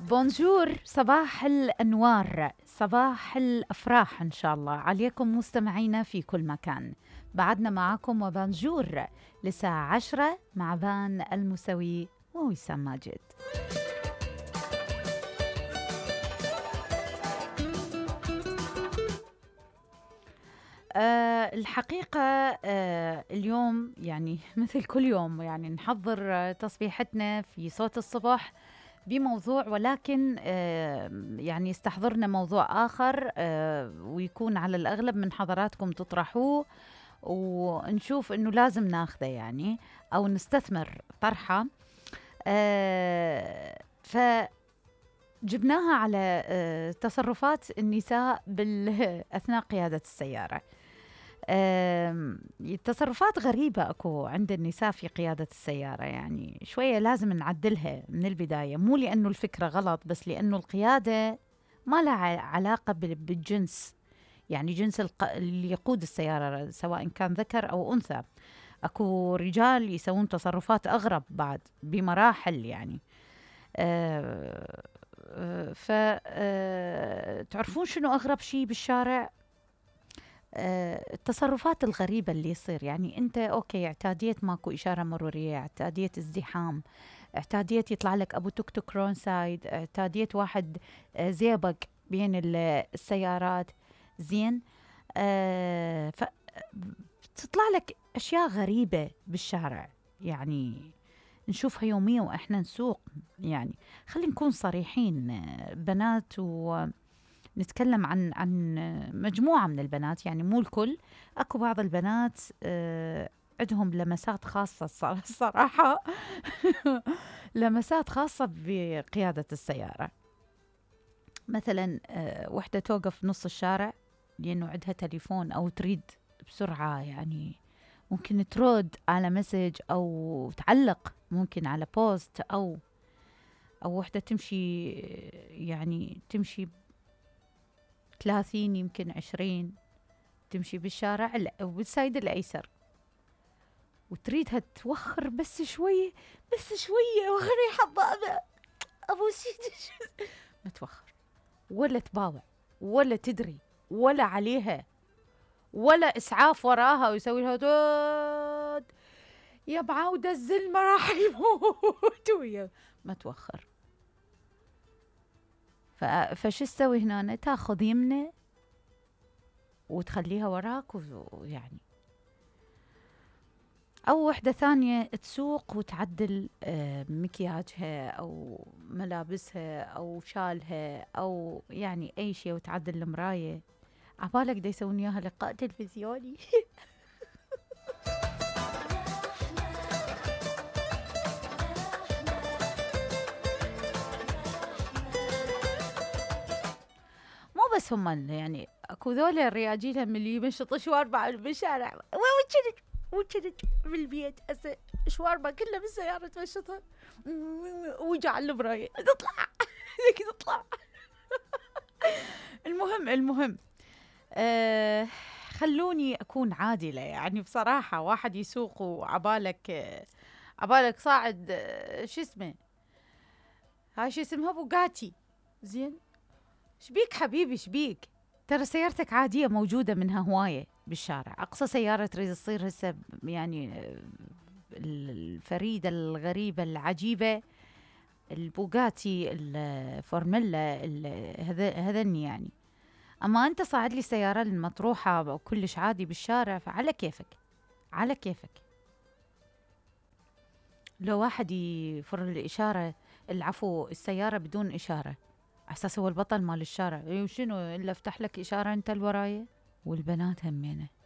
بونجور، صباح الأنوار، صباح الأفراح إن شاء الله عليكم مستمعينا في كل مكان. بعدنا معاكم وبونجور لساعة 10 مع بان المسوي ووسام ماجد. الحقيقة اليوم يعني مثل كل يوم يعني نحضر تصبيحتنا في صوت الصبح بموضوع، ولكن يعني استحضرنا موضوع آخر ويكون على الأغلب من حضراتكم تطرحوه ونشوف أنه لازم ناخذه يعني أو نستثمر طرحه. فجبناها على تصرفات النساء أثناء قيادة السيارة. تصرفات غريبة أكو عند النساء في قيادة السيارة، يعني شوية لازم نعدلها من البداية، مو لأنه الفكرة غلط بس لأنه القيادة ما لها علاقة بالجنس، يعني جنس اللي يقود السيارة سواء كان ذكر أو أنثى. أكو رجال يسوون تصرفات أغرب بعد بمراحل يعني. تعرفون شنو أغرب شيء بالشارع؟ التصرفات الغريبة اللي يصير. يعني أنت أوكي اعتاديت ماكو إشارة مرورية، اعتاديت ازدحام، اعتاديت يطلع لك أبو توك توك رون سايد، اعتاديت واحد زيبق بين السيارات، زين. فتطلع لك أشياء غريبة بالشارع يعني نشوفها يوميا وإحنا نسوق. يعني خلينا نكون صريحين، بنات نتكلم عن مجموعة من البنات، يعني مو الكل. أكو بعض البنات عندهم لمسات خاصة الصراحة لمسات خاصة بقيادة السيارة. مثلا وحدة توقف نص الشارع لأنه عندها تليفون أو تريد بسرعة، يعني ممكن ترد على مسج أو تعلق ممكن على بوست، أو وحدة تمشي، يعني تمشي 30 يمكن 20 تمشي بالشارع وبالسايد الأيسر وتريدها توخر بس شوية وخري حبابة أبو سيدي ما توخر ولا تباوع ولا تدري ولا عليها ولا إسعاف وراها ويسوي لها دود يا بعودة الزلمة راح يموت ويا ما توخر. فشو تسوي هنا؟ تاخذ يمنه وتخليها وراك ويعني. أو وحدة ثانية تسوق وتعدل مكياجها أو ملابسها أو شالها أو يعني أي شيء وتعدل المراية. عبالك دا يسوون إياها لقاء تلفزيوني مو بس هم، يعني اكو ذولا الرياجيل هم اللي يمشطوا شوارب بالشارع وكنت بالبيت هسه شواربه كلها بالسياره تمشطها وجع المرايه تطلع تطلع المهم خلوني اكون عادله. يعني بصراحه واحد يسوق وعبالك صاعد شو اسمه، هاي شو اسمها بوغاتي، زين شبيك حبيبي شبيك؟ ترى سيارتك عادية موجودة منها هواية بالشارع. أقصى سيارة تريد تصير هسه يعني الفريدة الغريبة العجيبة البوغاتي الفورميلا هذني يعني. أما أنت صاعد لي سيارة المطروحة وكلش عادي بالشارع، فعلى كيفك على كيفك. لو واحد يفر الإشارة العفو السيارة بدون إشارة أساس هو البطل مال الشارع، وشنو إلا افتح لك إشارة أنت الوراية. والبنات همينة